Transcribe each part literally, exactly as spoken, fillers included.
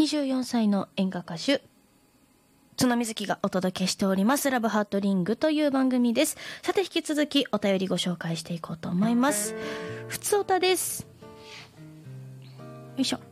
にじゅうよんさいの演歌歌手津野瑞希がお届けしておりますラブハートリングという番組です。さて引き続きお便りご紹介していこうと思います。ふつおたです。よいしょ。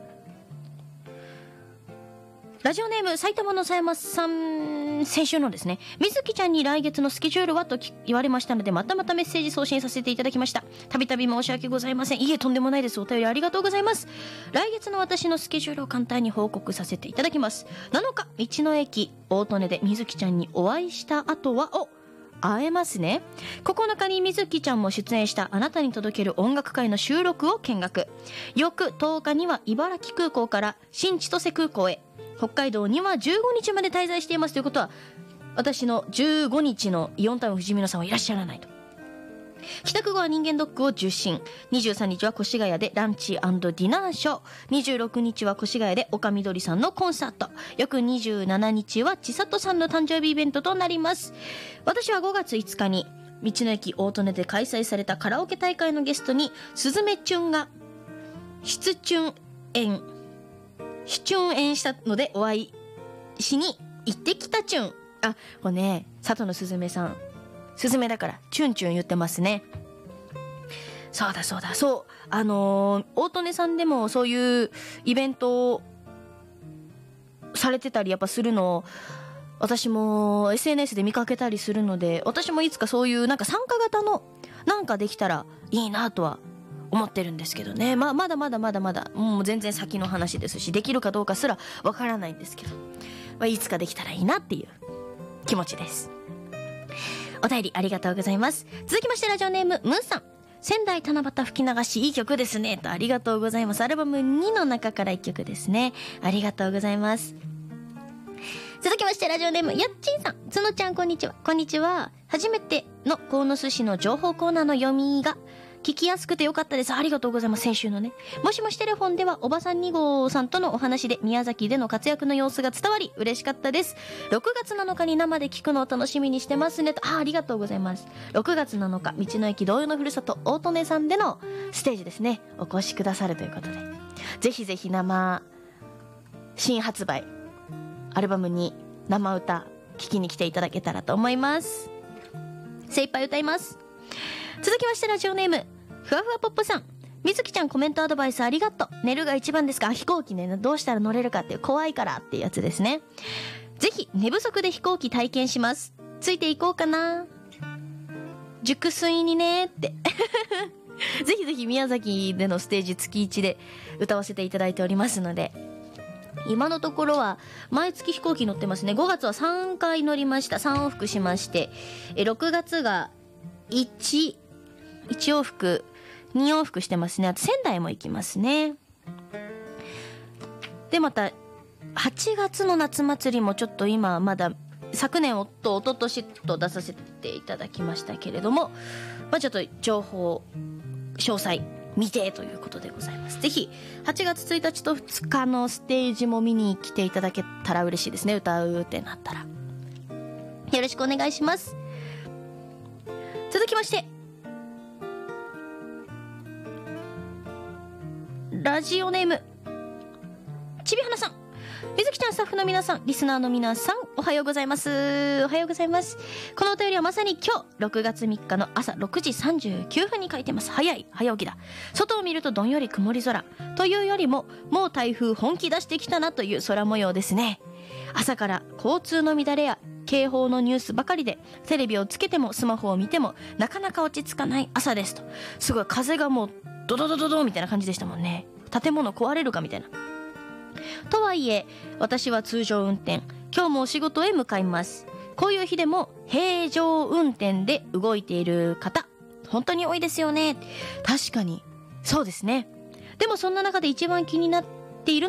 ラジオネーム埼玉の狭山さん、先週のですね、みずきちゃんに来月のスケジュールはと言われましたので、またまたメッセージ送信させていただきました。たびたび申し訳ございません。いえ、とんでもないです。お便りありがとうございます。来月の私のスケジュールを簡単に報告させていただきます。なのか、道の駅大利根でみずきちゃんにお会いした後は、お会えますね。ここのかにみずきちゃんも出演したあなたに届ける音楽会の収録を見学。翌とおかには茨城空港から新千歳空港へ。北海道にはじゅうごにちまで滞在していますということは、私のじゅうごにちのイオンタウンふじみのさんはいらっしゃらないと。帰宅後は人間ドックを受診。にじゅうさんにちは越谷でランチ&ディナーショー。にじゅうろくにちは越谷で岡みどりさんのコンサート。翌にじゅうしちにちは千里さんの誕生日イベントとなります。私はごがついつかに道の駅大利根で開催されたカラオケ大会のゲストにすずめちゅんが出チ演出演したのでお会いしに行ってきたチュン。あ、これね、佐藤のすずめさん、すずめだからチュンチュン言ってますね。そうだそうだ、そう、あのー、大利根さんでもそういうイベントをされてたりやっぱするのを私も エスエヌエス で見かけたりするので、私もいつかそういうなんか参加型のなんかできたらいいなとは思ってるんですけどね。まあ、まだまだまだまだもう全然先の話ですし、できるかどうかすらわからないんですけど、まあ、いつかできたらいいなっていう気持ちです。お便りありがとうございます。続きましてラジオネームムーさん、仙台七夕吹き流しいい曲ですねと。ありがとうございます。アルバムにの中からいっきょくですね。ありがとうございます。続きましてラジオネームやっちんさん、つのちゃんこんにちは。こんにちは。初めての鴻巣市の情報コーナーの読みが聞きやすくてよかったです。ありがとうございます。先週のね、もしもしテレフォンではおばさんに号さんとのお話で宮崎での活躍の様子が伝わり嬉しかったです。ろくがつなのかに生で聞くのを楽しみにしてますねと。あ、ありがとうございます。ろくがつなのか道の駅同様のふるさと大利根さんでのステージですね、お越しくださるということで、ぜひぜひ生新発売アルバムに生歌聞きに来ていただけたらと思います。精一杯歌います。続きましてラジオネームふわふわポップさん、みずきちゃんコメントアドバイスありがとう。寝るが一番ですか。飛行機ね、どうしたら乗れるかっていう、怖いからっていうやつですね。ぜひ寝不足で飛行機体験します。ついていこうかな、熟睡にねってぜひぜひ宮崎でのステージ月いちで歌わせていただいておりますので、今のところは毎月飛行機乗ってますね。ごがつはさんかい乗りました。さんおうふくしまして、えろくがつが1、1往復に往復してますね。あと仙台も行きますね。でまたはちがつの夏祭りもちょっと今まだ昨年と一昨年と出させていただきましたけれども、まあ、ちょっと情報詳細未定ということでございます。ぜひはちがつついたちとふつかのステージも見に来ていただけたら嬉しいですね。歌うってなったらよろしくお願いします。続きましてラジオネームちびはなさん、みずきちゃん、スタッフの皆さん、リスナーの皆さん、おはようございます。おはようございます。このお便りはまさに今日ろくがつみっかの朝ろくじさんじゅうきゅうふんに書いてます。早い早起きだ。外を見るとどんより曇り空というよりも、もう台風本気出してきたなという空模様ですね。朝から交通の乱れや警報のニュースばかりで、テレビをつけてもスマホを見てもなかなか落ち着かない朝ですと。すごい風がもうドドドドドみたいな感じでしたもんね。建物壊れるかみたいな。とはいえ私は通常運転、今日もお仕事へ向かいます。こういう日でも平常運転で動いている方本当に多いですよね。確かにそうですね。でもそんな中で一番気になっ